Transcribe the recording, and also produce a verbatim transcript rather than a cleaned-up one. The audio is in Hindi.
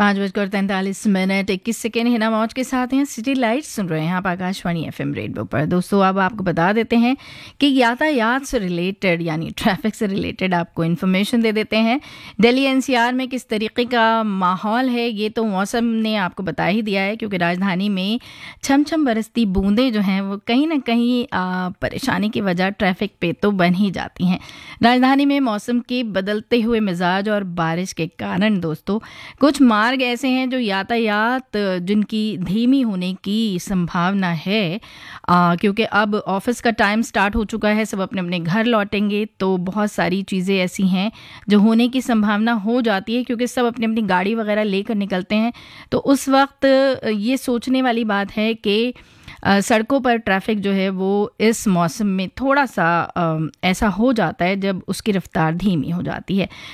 पाँच बजकर तैंतालीस मिनट इक्कीस सेकेंड हिना मौज के साथ हैं। सिटी लाइट्स सुन रहे हैं आप आकाशवाणी एफएम रेडियो पर। दोस्तों अब आपको बता देते हैं कि यातायात से रिलेटेड यानी ट्रैफिक से रिलेटेड आपको इन्फॉर्मेशन दे देते हैं। दिल्ली एनसीआर में किस तरीके का माहौल है ये तो मौसम ने आपको बता ही दिया है, क्योंकि राजधानी में छम छम बरसती बूंदें जो हैं वो कहीं ना कहीं आ, परेशानी की वजह ट्रैफिक पे तो बन ही जाती हैं। राजधानी में मौसम के बदलते हुए मिजाज और बारिश के कारण दोस्तों कुछ मार्ग ऐसे हैं जो यातायात जिनकी धीमी होने की संभावना है, आ, क्योंकि अब ऑफिस का टाइम स्टार्ट हो चुका है, सब अपने अपने घर लौटेंगे, तो बहुत सारी चीज़ें ऐसी हैं जो होने की संभावना हो जाती है, क्योंकि सब अपनी अपनी गाड़ी वगैरह लेकर निकलते हैं। तो उस वक्त ये सोचने वाली बात है कि सड़कों पर ट्रैफिक जो है वो इस मौसम में थोड़ा सा आ, ऐसा हो जाता है जब उसकी रफ्तार धीमी हो जाती है।